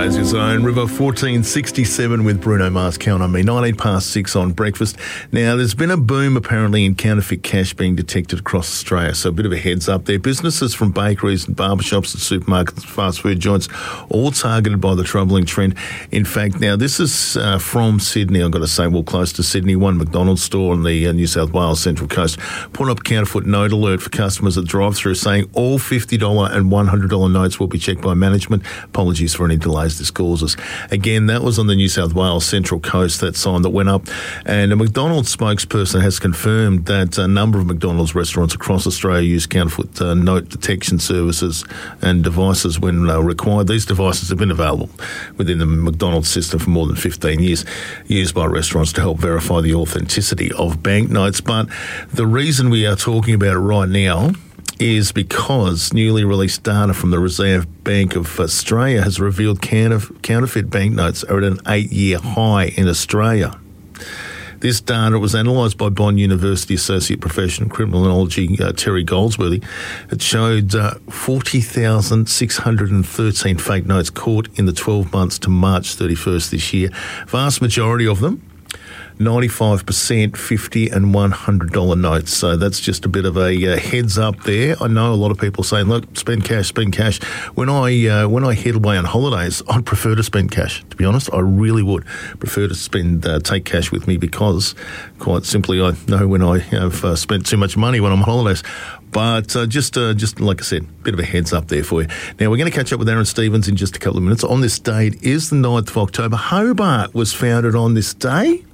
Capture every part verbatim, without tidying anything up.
Australia's Zone. River fourteen sixty-seven with Bruno Mars, Count on Me. nineteen past six on breakfast. Now, there's been a boom apparently in counterfeit cash being detected across Australia, so a bit of a heads up there. Businesses from bakeries and barbershops and supermarkets and fast food joints, all targeted by the troubling trend. In fact, now this is uh, from Sydney, I've got to say, well, close to Sydney. One McDonald's store on the uh, New South Wales Central Coast put up a counterfeit note alert for customers at drive-through saying all fifty dollars and one hundred dollars notes will be checked by management. Apologies for any delays this causes. Again, that was on the New South Wales Central Coast, that sign that went up. And a McDonald's spokesperson has confirmed that a number of McDonald's restaurants across Australia use counterfeit uh, note detection services and devices when uh, required. These devices have been available within the McDonald's system for more than fifteen years, used by restaurants to help verify the authenticity of banknotes. But the reason we are talking about it right now is because newly released data from the Reserve Bank of Australia has revealed counterf- counterfeit banknotes are at an eight-year high in Australia. This data was analysed by Bond University Associate Professor in Criminology uh, Terry Goldsworthy. It showed uh, forty thousand six hundred thirteen fake notes caught in the twelve months to March thirty-first this year. Vast majority of them, ninety-five percent fifty and one hundred dollars notes. So that's just a bit of a uh, heads up there. I know a lot of people saying, look, spend cash, spend cash. When I uh, when I head away on holidays, I'd prefer to spend cash. To be honest, I really would prefer to spend uh, take cash with me because, quite simply, I know when I have uh, spent too much money when I'm on holidays. But uh, just, uh, just like I said, a bit of a heads up there for you. Now, we're going to catch up with Aaron Stevens in just a couple of minutes. On this date is the ninth of October. Hobart was founded on this day.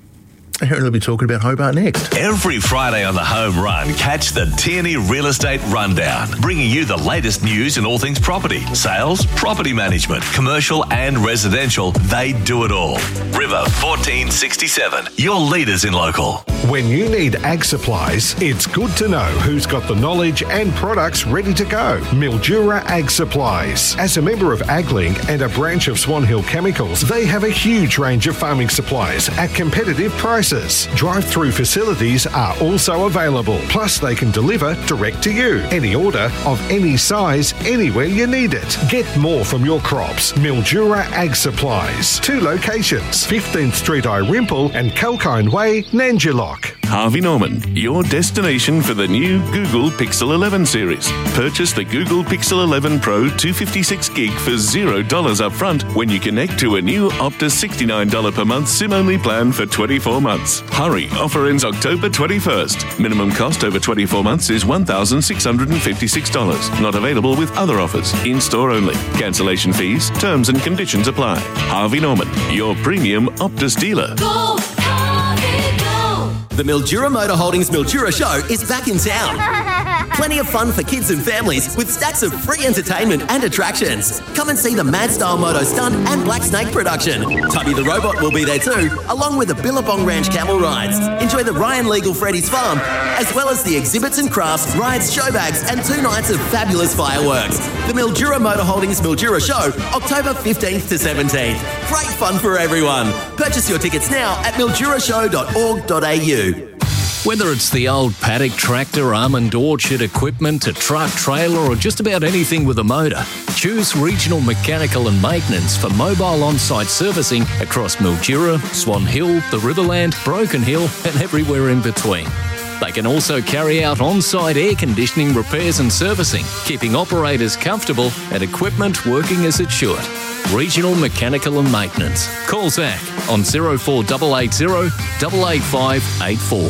Aaron will be talking about Hobart next. Every Friday on the Home Run, catch the Tierney Real Estate Rundown, bringing you the latest news in all things property, sales, property management, commercial and residential. They do it all. River fourteen sixty-seven, your leaders in local. When you need ag supplies, it's good to know who's got the knowledge and products ready to go. Mildura Ag Supplies. As a member of AgLink and a branch of Swan Hill Chemicals, they have a huge range of farming supplies at competitive prices. Drive-through facilities are also available. Plus, they can deliver direct to you. Any order of any size, anywhere you need it. Get more from your crops. Mildura Ag Supplies. Two locations, fifteenth Street Irimple and Kalkine Way, Nanjilock. Harvey Norman, your destination for the new Google Pixel eleven series. Purchase the Google Pixel eleven Pro two fifty-six gig for zero dollars up front when you connect to a new Optus sixty-nine dollars per month SIM-only plan for twenty-four months. Hurry, offer ends October twenty-first. Minimum cost over twenty-four months is one thousand six hundred fifty-six dollars. Not available with other offers. In-store only. Cancellation fees, terms and conditions apply. Harvey Norman, your premium Optus dealer. Go, Harvey, go! The Mildura Motor Holdings Mildura Show is back in town. Plenty of fun for kids and families with stacks of free entertainment and attractions. Come and see the Mad Style Moto Stunt and Black Snake production. Tubby the Robot will be there too, along with the Billabong Ranch camel rides. Enjoy the Ryan Legal Freddy's Farm, as well as the exhibits and crafts, rides, show bags, and two nights of fabulous fireworks. The Mildura Motor Holdings Mildura Show, October fifteenth to seventeenth. Great fun for everyone. Purchase your tickets now at mildura show dot org dot a u. Whether it's the old paddock tractor, almond orchard equipment, a truck, trailer or just about anything with a motor, choose Regional Mechanical and Maintenance for mobile on-site servicing across Mildura, Swan Hill, the Riverland, Broken Hill and everywhere in between. They can also carry out on-site air conditioning repairs and servicing, keeping operators comfortable and equipment working as it should. Regional Mechanical and Maintenance. Call Zach on zero four eight eight zero, eight eight five eight four.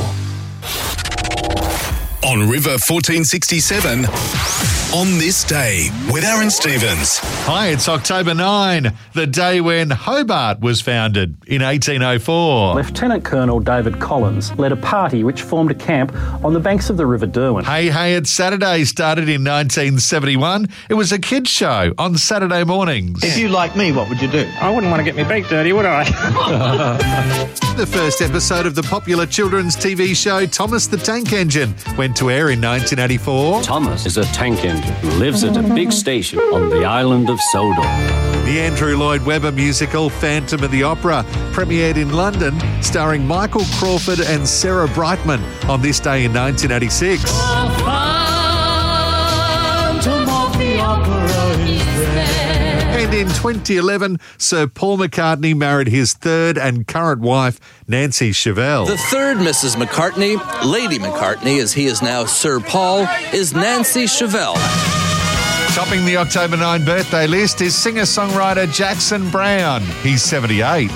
On River fourteen sixty-seven, on this day with Aaron Stevens. Hi, it's October ninth, the day when Hobart was founded in eighteen oh four. Lieutenant Colonel David Collins led a party which formed a camp on the banks of the River Derwent. Hey, hey, it's Saturday, started in nineteen seventy-one. It was a kids' show on Saturday mornings. If you like me, what would you do? I wouldn't want to get my beak dirty, would I? The first episode of the popular children's T V show Thomas the Tank Engine went to air in nineteen eighty-four. Thomas is a tank engine who lives at a big station on the island of Sodor. The Andrew Lloyd Webber musical Phantom of the Opera premiered in London, starring Michael Crawford and Sarah Brightman on this day in nineteen eighty-six. The Phantom of the Opera is there. And in twenty eleven, Sir Paul McCartney married his third and current wife, Nancy Chevelle. The third Missus McCartney, Lady McCartney, as he is now Sir Paul, is Nancy Chevelle. Topping the October ninth birthday list is singer-songwriter Jackson Browne. He's seventy-eight.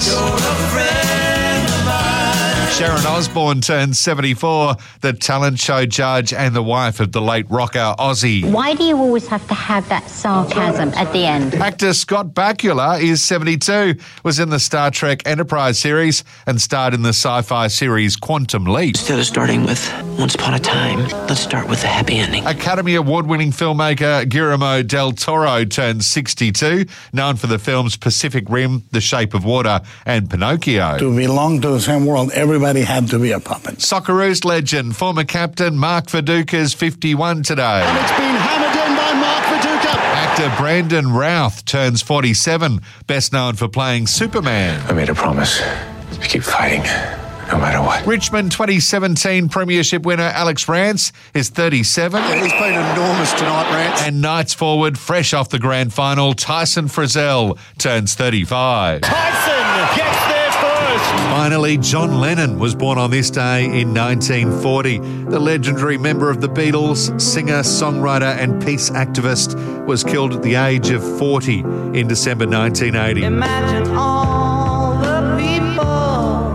Sharon Osbourne turns seventy-four, the talent show judge and the wife of the late rocker Ozzy. Why do you always have to have that sarcasm at the end? Actor Scott Bakula is seventy-two, was in the Star Trek Enterprise series and starred in the sci-fi series Quantum Leap. Instead of starting with Once Upon a Time, let's start with a happy ending. Academy Award-winning filmmaker Guillermo del Toro turns sixty-two, known for the films Pacific Rim, The Shape of Water and Pinocchio. To belong to the same world, everybody had to be a puppet. Socceroos legend, former captain Mark Viduka is fifty-one today. And it's been hammered in by Mark Viduka. Actor Brandon Routh turns forty-seven, best known for playing Superman. I made a promise to keep fighting, no matter what. Richmond twenty seventeen Premiership winner Alex Rance is thirty-seven. Yeah, he's been enormous tonight, Rance. And Knights forward, fresh off the grand final, Tyson Frizzell turns thirty-five. Tyson gets there first. Finally, John Lennon was born on this day in nineteen forty. The legendary member of the Beatles, singer, songwriter and peace activist was killed at the age of forty in December nineteen eighty. Imagine all the people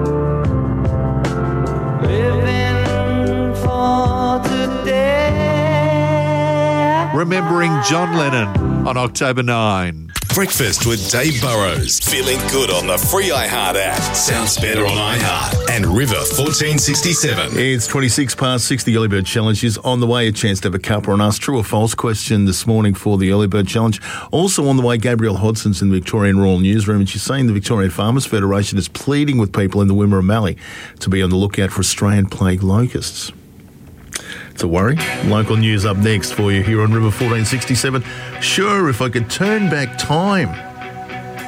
living for today. Remembering John Lennon on October ninth. Breakfast with Dave Burrows. Feeling good on the free iHeart app. Sounds better on iHeart. And River fourteen sixty-seven. It's twenty-six past six. The Early Bird Challenge is on the way. A chance to have a cuppa and ask true or false question this morning for the Early Bird Challenge. Also on the way, Gabrielle Hodson's in the Victorian Royal Newsroom, and she's saying the Victorian Farmers Federation is pleading with people in the Wimmera Mallee to be on the lookout for Australian plague locusts. It's a worry. Local news up next for you here on River fourteen sixty-seven. Sure, if I could turn back time